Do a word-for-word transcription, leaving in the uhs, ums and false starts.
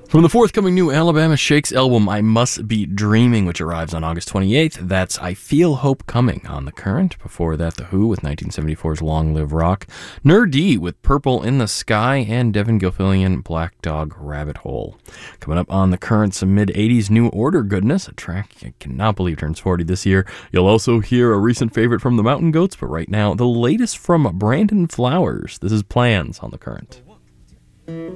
From the forthcoming new Alabama Shakes album, I Must Be Dreaming, which arrives on August twenty-eighth, that's I Feel Hope Coming on The Current. Before that, The Who with nineteen seventy-four's Long Live Rock, Ner-D with Purple in the Sky, and Devin Gilfillian, Black Dog Rabbit Hole. Coming up on The Current, some mid-eighties New Order goodness, a track I cannot believe turns forty this year. You'll also hear a recent favorite from the Mountain Goats, but right now, the latest from Brandon Flowers. This is Plans on The Current.